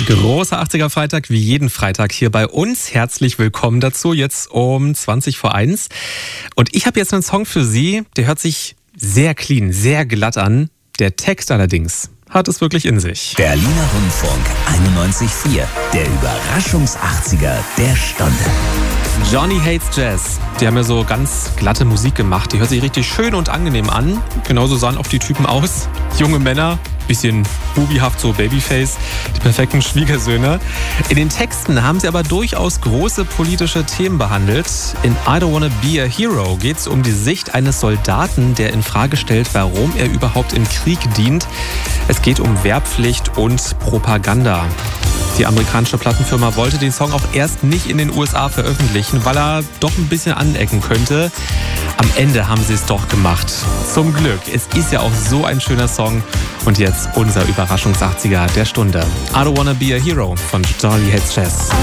Großer 80er Freitag, wie jeden Freitag hier bei uns. Herzlich willkommen dazu, jetzt um 20 vor 1. Und ich habe jetzt einen Song für Sie, der hört sich sehr clean, sehr glatt an. Der Text allerdings hat es wirklich in sich. Berliner Rundfunk 91.4, der Überraschungs-80er der Stunde. Johnny Hates Jazz. Die haben ja so ganz glatte Musik gemacht. Die hört sich richtig schön und angenehm an. Genauso sahen auch die Typen aus. Junge Männer, bisschen bubihaft, so Babyface, die perfekten Schwiegersöhne. In den Texten haben sie aber durchaus große politische Themen behandelt. In I Don't Wanna Be a Hero geht es um die Sicht eines Soldaten, der in Frage stellt, warum er überhaupt im Krieg dient. Es geht um Wehrpflicht und Propaganda. Die amerikanische Plattenfirma wollte den Song auch erst nicht in den USA veröffentlichen, weil er doch ein bisschen anecken könnte. Am Ende haben sie es doch gemacht. Zum Glück. Es ist ja auch so ein schöner Song. Und jetzt unser Überraschungs-80er der Stunde. I Don't Wanna Be a Hero von Johnny Hates Jazz.